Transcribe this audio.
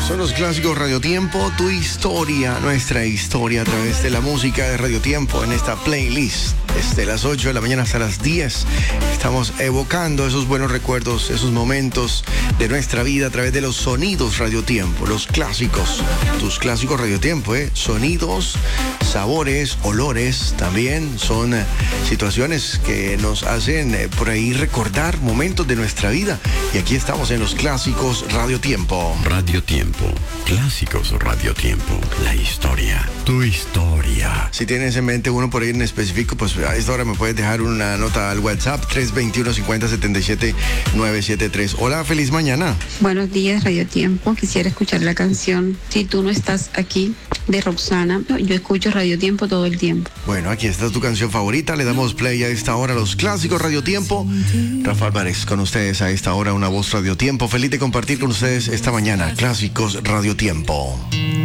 Son los clásicos Radio Tiempo, tu historia, nuestra historia a través de la música de Radio Tiempo en esta playlist. Desde las 8 de la mañana hasta las 10 estamos evocando esos buenos recuerdos, esos momentos de nuestra vida a través de los sonidos Radio Tiempo, los clásicos, tus clásicos Radio Tiempo, sonidos, sabores, olores, también son situaciones que nos hacen por ahí recordar momentos de nuestra vida. Y aquí estamos en los clásicos Radio Tiempo. Radio Tiempo, clásicos Radio Tiempo, la historia, tu historia. Si tienes en mente uno por ahí en específico, pues a esta hora me puedes dejar una nota al WhatsApp 321-50-77-973. Hola, feliz mañana. Buenos días, Radio Tiempo. Quisiera escuchar la canción Si tú no estás aquí, de Roxana. Yo escucho Radio Tiempo todo el tiempo. Bueno, aquí está tu canción favorita. Le damos play a esta hora, los clásicos Radio Tiempo. Rafa Álvarez con ustedes a esta hora, una voz Radio Tiempo. Feliz de compartir con ustedes esta mañana, clásicos Radio Tiempo.